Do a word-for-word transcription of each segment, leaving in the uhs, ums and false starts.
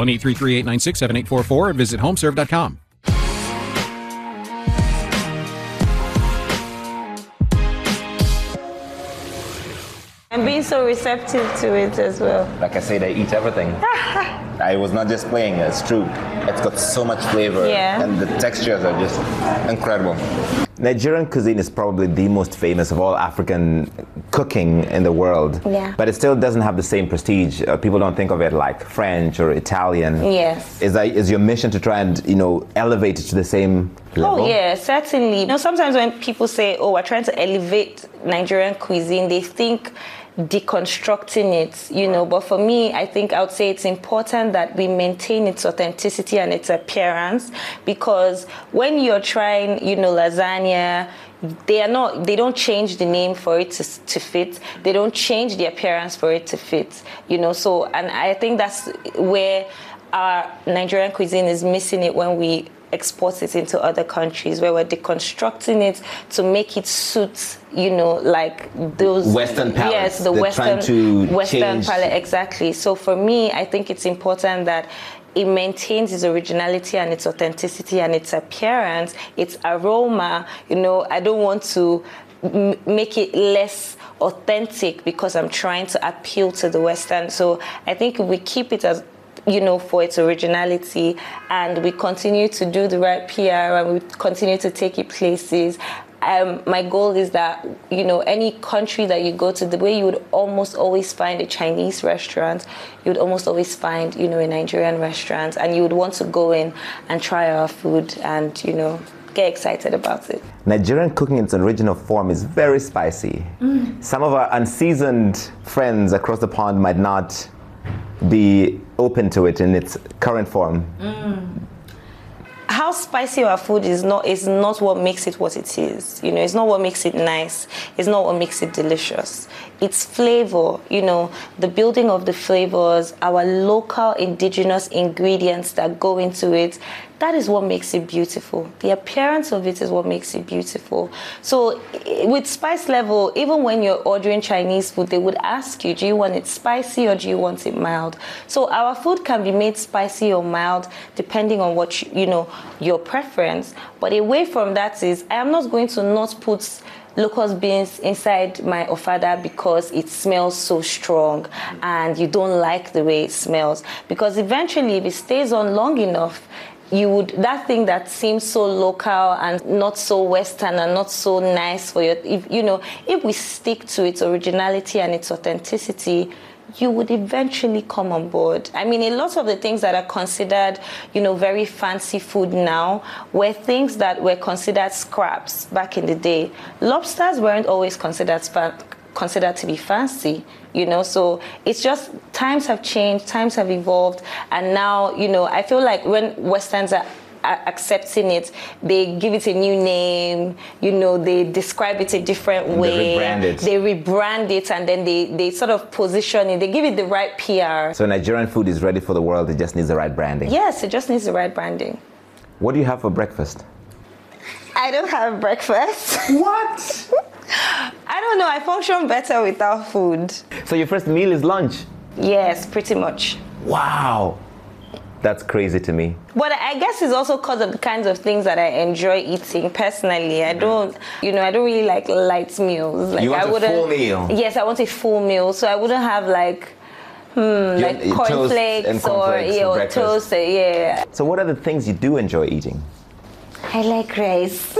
Phone eight three three, eight nine six, seven eight four four or visit homeserve dot com. And being so receptive to it as well. Like I said, I eat everything. I was not just playing, it's true. It's got so much flavor, yeah. and the textures are just incredible. Nigerian cuisine is probably the most famous of all African cooking in the world. Yeah. But it still doesn't have the same prestige. Uh, people don't think of it like French or Italian. Yes. Is that is your mission to try and, you know, elevate it to the same level? Oh yeah, certainly. You know, sometimes when people say, "Oh, we're trying to elevate Nigerian cuisine," they think deconstructing it, you know, but for me, I think I would say it's important that we maintain its authenticity and its appearance, because when you're trying, you know, lasagna, they are not, they don't change the name for it to, to fit. They don't change the appearance for it to fit, you know, so, and I think that's where our Nigerian cuisine is missing it when we export it into other countries, where we're deconstructing it to make it suit, you know, like those Western palates. Yes, the They're Western to Western change. palate, exactly. So for me, I think it's important that it maintains its originality and its authenticity and its appearance, its aroma. You know, I don't want to m- make it less authentic because I'm trying to appeal to the Western. So I think if we keep it as, you know, for its originality, and we continue to do the right P R and we continue to take it places. Um, my goal is that, you know, any country that you go to, the way you would almost always find a Chinese restaurant, you would almost always find, you know, a Nigerian restaurant, and you would want to go in and try our food and, you know, get excited about it. Nigerian cooking in its original form is very spicy. Mm. Some of our unseasoned friends across the pond might not be open to it in its current form. Mm. How spicy our food is not is not what makes it what it is. You know, it's not what makes it nice. It's not what makes it delicious. It's flavor, you know, the building of the flavors, our local indigenous ingredients that go into it. That is what makes it beautiful. The appearance of it is what makes it beautiful. So with spice level, even when you're ordering Chinese food, they would ask you, do you want it spicy or do you want it mild? So our food can be made spicy or mild depending on what, you, you know, your preference. But away from that is, I am not going to not put locust beans inside my ofada because it smells so strong and you don't like the way it smells. Because eventually, if it stays on long enough, you would, that thing that seems so local and not so Western and not so nice for your, if, you know, if we stick to its originality and its authenticity, you would eventually come on board. I mean, a lot of the things that are considered, you know, very fancy food now were things that were considered scraps back in the day. Lobsters weren't always considered fa- considered to be fancy, you know, so it's just times have changed, times have evolved, and now, you know, I feel like when Westerns are accepting it, they give it a new name, you know, they describe it a different way, they rebrand it, they rebrand it and then they, they sort of position it, they give it the right P R. So Nigerian food is ready for the world, it just needs the right branding. Yes, it just needs the right branding. What do you have for breakfast? I don't have breakfast. What? I don't know, I function better without food. So your first meal is lunch? Yes, pretty much. Wow. That's crazy to me. But I guess it's also because of the kinds of things that I enjoy eating personally. I don't, you know, I don't really like light meals. Like you want I wouldn't, a full meal? Yes, I want a full meal. So I wouldn't have like, hmm, you like cornflakes or, yeah, or toast. Yeah. So what are the things you do enjoy eating? I like rice.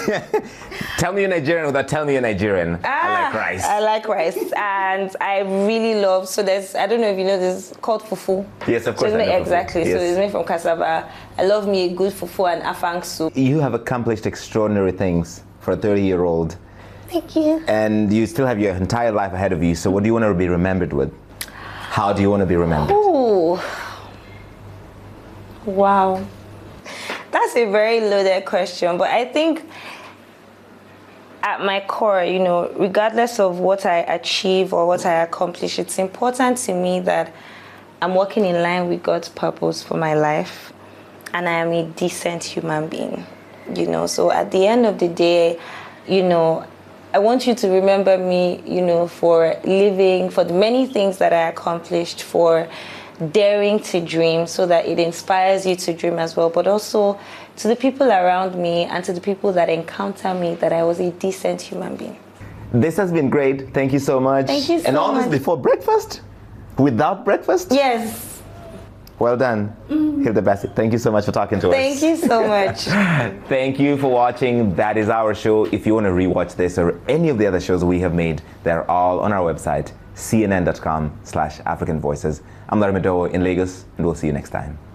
Tell me you're Nigerian without telling me you're Nigerian. Ah, I like rice. I like rice. And I really love, so there's, I don't know if you know this, called fufu. Yes, of course. So it's I made, know exactly. Fufu. Yes. So it's made from cassava. I love me a good fufu and afang soup. You have accomplished extraordinary things for a thirty-year-old. Thank you. And you still have your entire life ahead of you. So what do you want to be remembered with? How do you want to be remembered? Ooh. Wow. That's a very loaded question, but I think at my core, you know, regardless of what I achieve or what I accomplish, it's important to me that I'm working in line with God's purpose for my life and I am a decent human being, you know. So at the end of the day, you know, I want you to remember me, you know, for living, for the many things that I accomplished, for daring to dream so that it inspires you to dream as well, but also to the people around me and to the people that encounter me that I was a decent human being. This has been great. Thank you so much. Thank you so And all much. this before breakfast? Without breakfast? Yes. Well done. Mm. Hilda Bassett, thank you so much for talking to Thank us. Thank you so much. Thank you for watching. That is our show. If you want to rewatch this or any of the other shows we have made, they're all on our website, c n n dot com slash African Voices. I'm Larry Madowo in Lagos, and we'll see you next time.